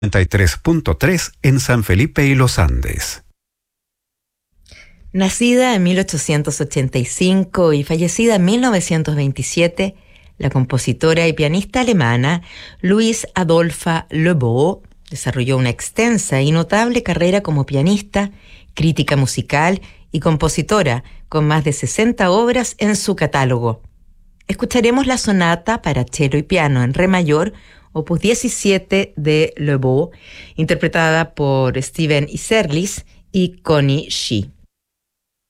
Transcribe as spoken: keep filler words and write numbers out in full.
noventa y tres punto tres en San Felipe y Los Andes. Nacida en mil ochocientos ochenta y cinco y fallecida en mil novecientos veintisiete, la compositora y pianista alemana Louise Adolphe Leboeuf desarrolló una extensa y notable carrera como pianista, crítica musical y compositora, con más de sesenta obras en su catálogo. Escucharemos la sonata para cello y piano en re mayor, opus diecisiete de Leboeuf, interpretada por Steven Isserlis y Connie Shih.